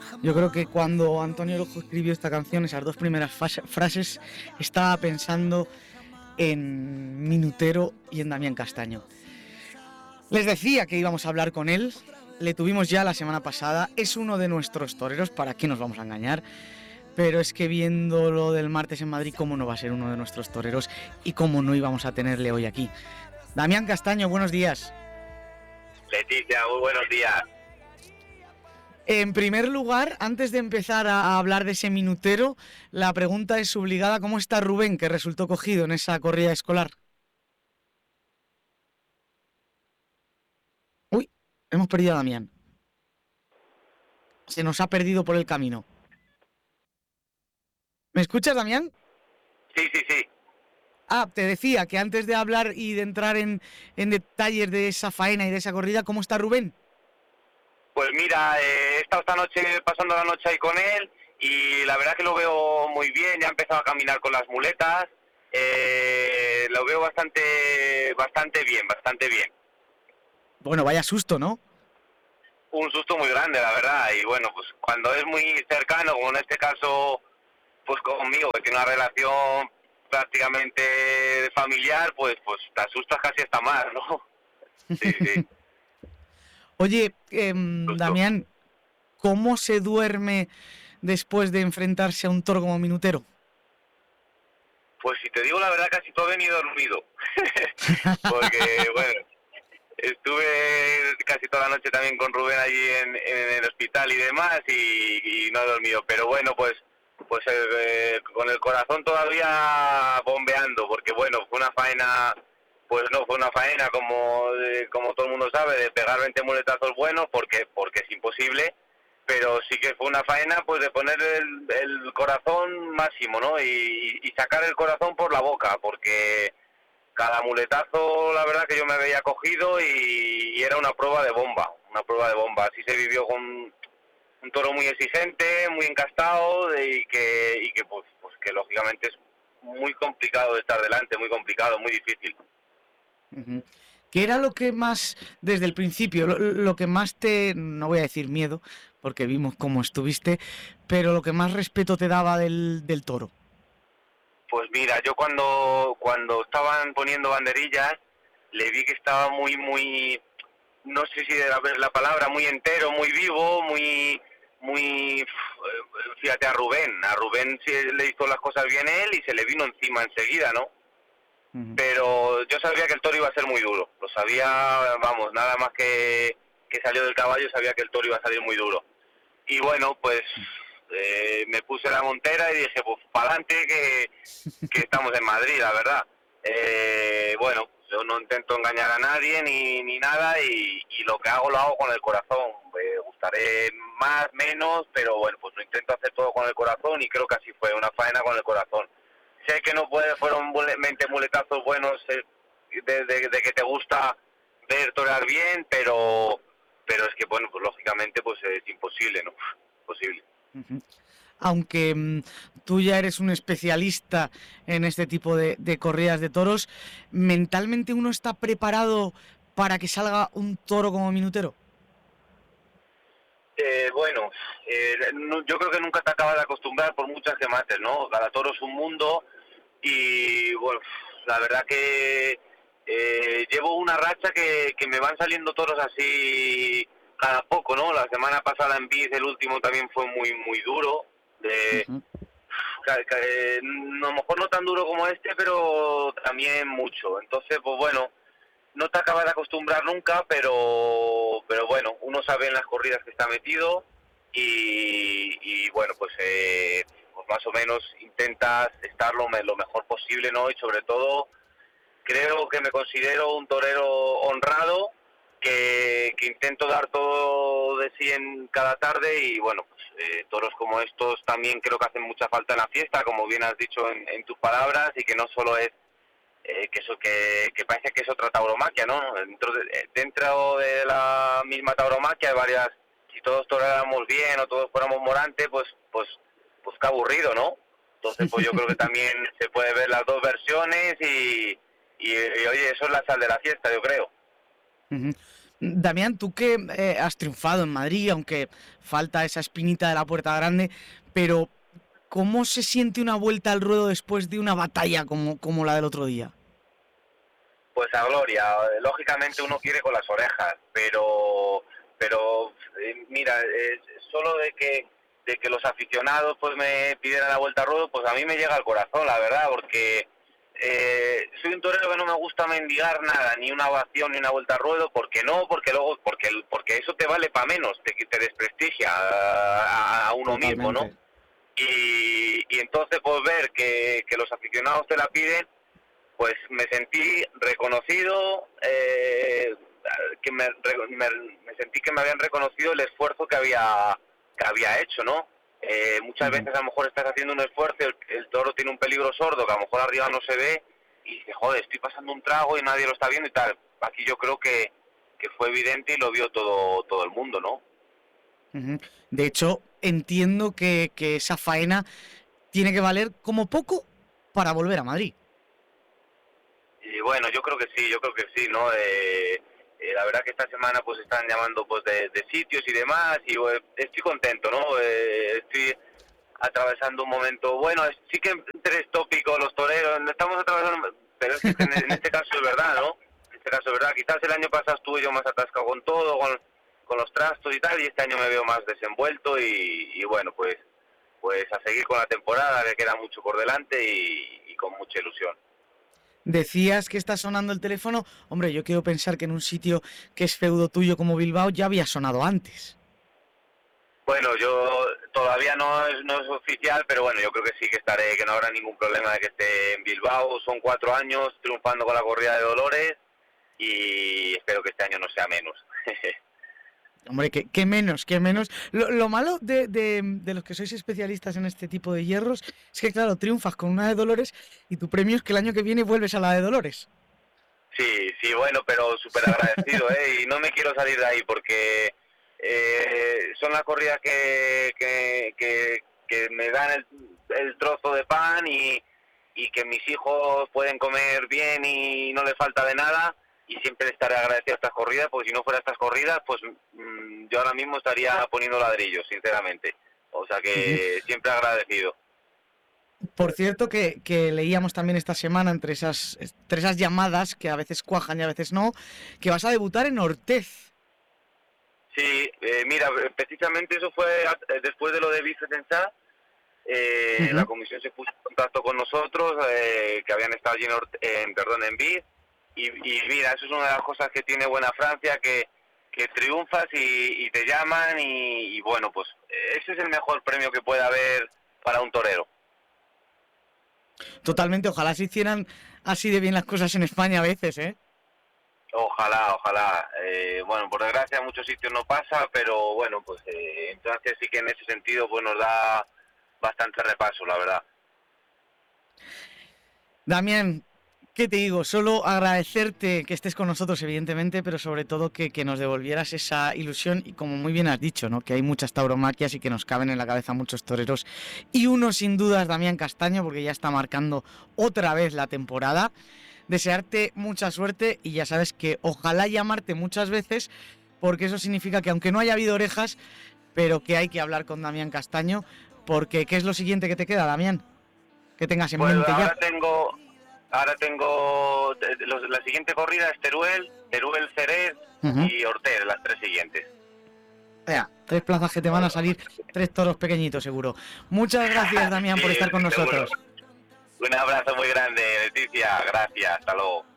Yo creo que cuando Antonio Rojo escribió esta canción, esas dos primeras frases, estaba pensando en Minutero y en Damián Castaño. Les decía que íbamos a hablar con él, le tuvimos ya la semana pasada, es uno de nuestros toreros, ¿para qué nos vamos a engañar? Pero es que viendo lo del martes en Madrid, ¿cómo no va a ser uno de nuestros toreros y cómo no íbamos a tenerle hoy aquí? Damián Castaño, buenos días. Leticia, muy buenos días. En primer lugar, antes de empezar a hablar de ese minutero, la pregunta es obligada, ¿cómo está Rubén, que resultó cogido en esa corrida escolar? Uy, hemos perdido a Damián. Se nos ha perdido por el camino. ¿Me escuchas, Damián? Sí. Te decía que antes de hablar y de entrar en detalles de esa faena y de esa corrida, ¿cómo está Rubén? Pues mira, he estado esta noche pasando la noche ahí con él y la verdad que lo veo muy bien, ya ha empezado a caminar con las muletas, lo veo bastante bien. Bueno, vaya susto, ¿no? Un susto muy grande, la verdad, y bueno, pues cuando es muy cercano, como en este caso, pues conmigo, que tiene una relación prácticamente familiar, pues te asustas casi hasta más, ¿no? Sí, Oye, susto. Damián, ¿cómo se duerme después de enfrentarse a un toro como minutero? Pues si te digo la verdad, casi todo he venido dormido. Porque, bueno, estuve casi toda la noche también con Rubén allí en el hospital y demás y no he dormido. Pero bueno, pues con el corazón todavía bombeando, porque bueno, fue una faena, pues no fue una faena como todo el mundo sabe, de pegar 20 muletazos buenos, porque es imposible, pero sí que fue una faena pues de poner el corazón máximo, ¿no? Y sacar el corazón por la boca, porque cada muletazo la verdad que yo me veía cogido y era una prueba de bomba, así se vivió con un toro muy exigente, muy encastado y que pues que lógicamente es muy complicado de estar delante, muy complicado, muy difícil. Uh-huh. ¿Qué era lo que más, desde el principio, lo que más te, no voy a decir miedo, porque vimos cómo estuviste, pero lo que más respeto te daba del toro? Pues mira, yo cuando estaban poniendo banderillas le vi que estaba muy, no sé si de la palabra, muy entero, muy vivo, fíjate a Rubén sí le hizo las cosas bien él y se le vino encima enseguida, ¿no? Uh-huh. Pero yo sabía que el toro iba a ser muy duro, lo sabía, vamos, nada más que salió del caballo sabía que el toro iba a salir muy duro. Y bueno, pues me puse la montera y dije, pues para adelante que estamos en Madrid, la verdad. Bueno, yo no intento engañar a nadie ni nada y lo que hago lo hago con el corazón. Me gustaré más, menos, pero bueno, pues lo intento hacer todo con el corazón y creo que así fue, una faena con el corazón. Sé que no fueron 20 muletazos buenos de que te gusta ver torear bien, pero es que bueno, pues lógicamente pues es imposible, ¿no? Imposible. Uh-huh. Aunque tú ya eres un especialista en este tipo de corridas de toros, ¿mentalmente uno está preparado para que salga un toro como minutero? Bueno, yo creo que nunca te acabas de acostumbrar por muchas que mates, ¿no? Cada toro es un mundo y bueno, la verdad que llevo una racha que me van saliendo toros así cada poco, ¿no? La semana pasada en Biz el último también fue muy duro, de, Uh-huh. a lo mejor no tan duro como este, pero también mucho. Entonces, pues bueno, no te acabas de acostumbrar nunca, pero bueno, uno sabe en las corridas que está metido y bueno, pues más o menos intentas estar lo mejor posible, ¿no? Y sobre todo creo que me considero un torero honrado, que intento dar todo de sí en cada tarde y bueno, pues toros como estos también creo que hacen mucha falta en la fiesta, como bien has dicho en tus palabras, y que no solo es que parece que es otra tauromaquia, ¿no? Dentro de la misma tauromaquia hay varias, si todos toráramos bien o todos fuéramos Morante, pues qué aburrido, ¿no? Entonces pues yo creo que también se puede ver las dos versiones y oye, eso es la sal de la fiesta, yo creo. Uh-huh. Damián, tú que has triunfado en Madrid, aunque falta esa espinita de la Puerta Grande, pero ¿cómo se siente una vuelta al ruedo después de una batalla como la del otro día? Pues a gloria, lógicamente uno quiere con las orejas, pero mira, solo de que los aficionados pues me pidieran la vuelta al ruedo, pues a mí me llega al corazón, la verdad, porque soy un torero que no me gusta mendigar nada, ni una ovación ni una vuelta al ruedo, porque no, porque luego, porque eso te vale para menos, te desprestigia a uno mismo, ¿no? Totalmente. Y entonces pues ver que los aficionados te la piden, pues me sentí reconocido, me sentí que me habían reconocido el esfuerzo que había hecho, ¿no? Muchas Ujú. veces a lo mejor estás haciendo un esfuerzo, el toro tiene un peligro sordo que a lo mejor arriba no se ve y dice, joder, estoy pasando un trago y nadie lo está viendo y tal. Aquí yo creo que fue evidente y lo vio todo el mundo, ¿no? Ujú. De hecho, entiendo que esa faena tiene que valer como poco para volver a Madrid. Y bueno, yo creo que sí, ¿no? La verdad que esta semana pues están llamando pues de sitios y demás y estoy contento, ¿no? Estoy atravesando un momento, bueno, sí que tres tópicos los toreros, no estamos atravesando, pero es que en este caso es verdad, ¿no? En este caso es verdad, quizás el año pasado estuve yo más atascado con todo, con los trastos y tal, y este año me veo más desenvuelto y bueno, pues a seguir con la temporada, que queda mucho por delante y con mucha ilusión. Decías que está sonando el teléfono. Hombre, yo quiero pensar que en un sitio que es feudo tuyo como Bilbao ya había sonado antes. Bueno, yo todavía no es oficial, pero bueno, yo creo que sí que estaré, que no habrá ningún problema de que esté en Bilbao. Son 4 años triunfando con la corrida de Dolores y espero que este año no sea menos. Hombre, qué menos, qué menos. Lo malo de los que sois especialistas en este tipo de hierros es que, claro, triunfas con una de Dolores y tu premio es que el año que viene vuelves a la de Dolores. Sí, sí, bueno, pero súper agradecido, ¿eh? Y no me quiero salir de ahí porque son las corridas que me dan el trozo de pan y que mis hijos pueden comer bien y no les falta de nada y siempre estaré agradecido a estas corridas, porque si no fuera estas corridas, pues yo ahora mismo estaría poniendo ladrillos, sinceramente. O sea Ujú. que siempre agradecido. Por cierto, que leíamos también esta semana entre esas llamadas que a veces cuajan y a veces no, que vas a debutar en Ortez. Sí, mira, precisamente eso fue después de lo de Vicentensá. La Ujú. comisión se puso en contacto con nosotros, que habían estado allí en Viz, y mira, eso es una de las cosas que tiene buena Francia, que triunfas y te llaman y bueno, pues ese es el mejor premio que puede haber para un torero. Totalmente, ojalá se hicieran así de bien las cosas en España a veces, ¿eh? Ojalá, ojalá. Bueno, por desgracia en muchos sitios no pasa, pero bueno, pues entonces sí que en ese sentido pues nos da bastante repaso, la verdad. Damián, ¿qué te digo? Solo agradecerte que estés con nosotros, evidentemente, pero sobre todo que nos devolvieras esa ilusión y como muy bien has dicho, ¿no? Que hay muchas tauromaquias y que nos caben en la cabeza muchos toreros. Y uno sin duda es Damián Castaño, porque ya está marcando otra vez la temporada. Desearte mucha suerte y ya sabes que ojalá llamarte muchas veces, porque eso significa que aunque no haya habido orejas, pero que hay que hablar con Damián Castaño, porque ¿qué es lo siguiente que te queda, Damián? Que tengas en Pues mente ya. la siguiente corrida es Teruel, Jerez Ujú. y Ortez, las tres siguientes. O sea, 3 plazas que te van a salir, 3 toros pequeñitos seguro. Muchas gracias, Damián, Sí, por estar con seguro. nosotros. Un abrazo muy grande, Leticia. Gracias. Hasta luego.